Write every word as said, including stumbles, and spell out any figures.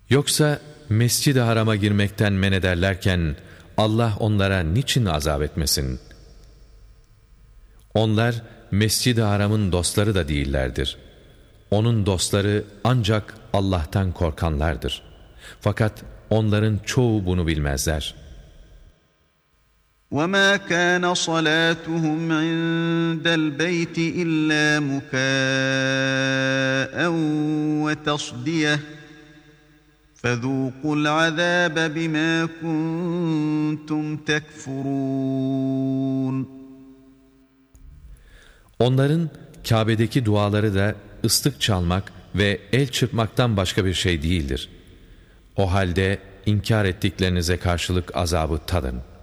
Yoksa Mescid-i Haram'a girmekten men ederlerken Allah onlara niçin azap etmesin? Onlar Mescid-i Haram'ın dostları da değillerdir. Onun dostları ancak Allah'tan korkanlardır. Fakat onların çoğu bunu bilmezler. وَمَا كَانَ صَلَاتُهُمْ عِندَ الْبَيْتِ إِلَّا مُكَاءً وَتَصْدِيَةً فَذُوقُوا الْعَذَابَ بِمَا كُنْتُمْ تَكْفُرُونَ. Onların Kabe'deki duaları da ıslık çalmak ve el çırpmaktan başka bir şey değildir. O halde inkar ettiklerinize karşılık azabı tadın.